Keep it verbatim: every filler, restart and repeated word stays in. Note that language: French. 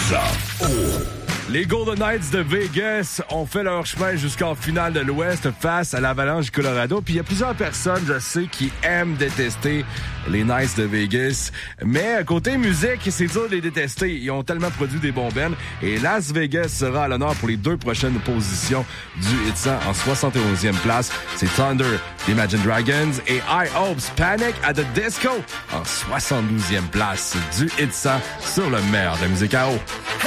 ça. Oh. Les Golden Knights de Vegas ont fait leur chemin jusqu'en finale de l'Ouest face à l'Avalanche du Colorado. Puis il y a plusieurs personnes, je sais, qui aiment détester les Knights de Vegas. Mais côté musique, c'est dur de les détester. Ils ont tellement produit des bons bands. Et Las Vegas sera à l'honneur pour les deux prochaines positions du Hit cent. En soixante et onzième place, c'est Thunder d'Imagine Dragons et I Hope's Panic at the Disco en soixante-douzième place du Hit cent sur le meilleur de la musique à eau.